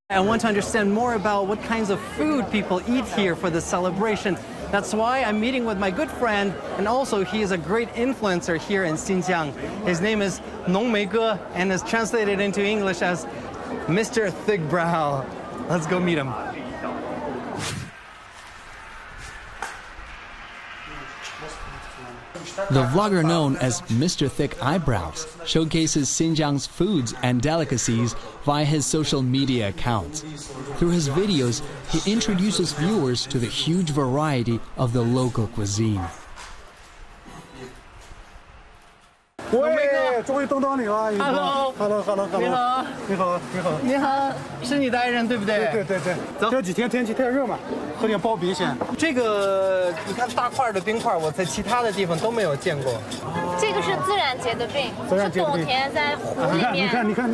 I want to understand more about what kinds of food people eat here for the celebration. That's why I'm meeting with my good friend, and also he is a great influencer here in Xinjiang. His name is Nong Mei Ge, and is translated into English as Mr. Thick Brow. Let's go meet him. The vlogger known as Mr. Thick Eyebrows showcases Xinjiang's foods and delicacies via his social media accounts. Through his videos, he introduces viewers to the huge variety of the local cuisine. 喂，终于等到你了。Hello， 你好， 你好，你好， 你好，是你的爱人对不对？ 对。 走。 这几天天气太热嘛，喝点刨冰先。 这个你看大块的冰块，我在其他的地方都没有见过。 这个是自然结的冰，是冬天在湖里面。 你看。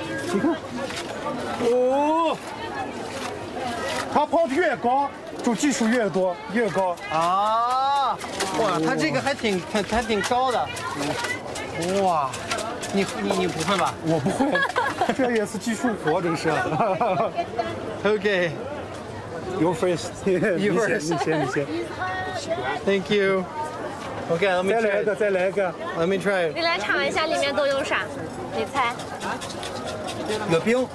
哦，它刨的越高，就技术越多，越高。 啊，哇，它这个还挺高的。哇，你不会吧？ 我不会，这也是技术活，这是。 Okay. You first. You first. 你先。 Thank you. Okay, let me try. 再来一个。 Let me try. 你来尝一下里面都有啥？你猜。 有冰。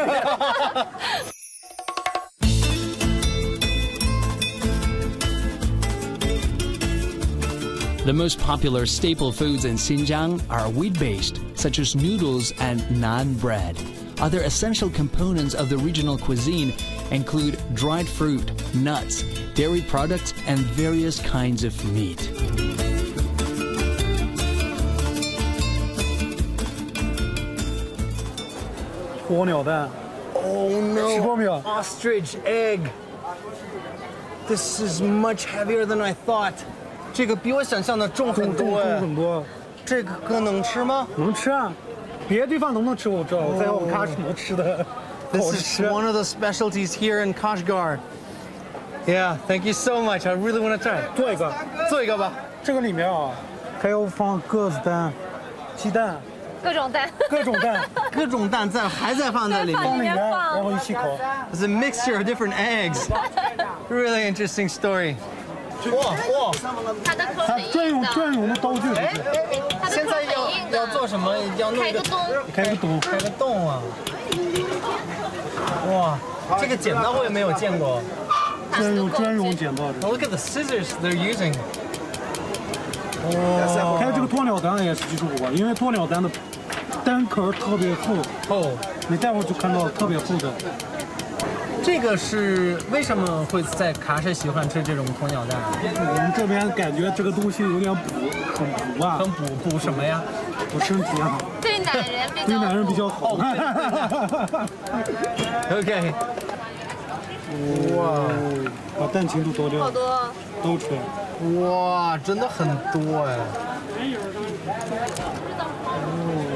The most popular staple foods in Xinjiang are wheat-based, such as noodles and naan bread. Other essential components of the regional cuisine include dried fruit, nuts, dairy products, and various kinds of meat. 鸵鸟蛋。 Oh no! 吃过没有？ Ostrich egg. This is much heavier than I thought. 这个比我想象的重很多哎。 重很多。 这个哥能吃吗？ 能吃啊，别的地方能不能吃我不知道，在我们喀什能吃的。 This is one of the specialties here in Kashgar. Yeah, thank you so much. I really want to try. 做一个吧。 这个里面啊，还要放鸽子蛋、鸡蛋。 各种蛋， 各种蛋还在放在里面， 放里面，然后一起烤。 It's a mixture of different eggs. Really interesting story. 哇！ 它的口很专硬的。 用的刀具。 哎，现在要做什么？要弄一个开个洞。 开个洞啊！哇，这个剪刀我也没有见过。 专用剪刀。 Look at the scissors they're using. 哦，还有这个鸵鸟蛋也是技术活，因为鸵鸟蛋的蛋壳特别厚，你待会儿就看到特别厚的。 这个是为什么会在喀什喜欢吃这种鸵鸟蛋？ 我们这边感觉这个东西有点很补啊。 很补什么呀？ 补身体啊。 对男人比较好。 OK。哇， 把蛋清都倒掉。 好多。 倒出来。 哇，真的很多哎！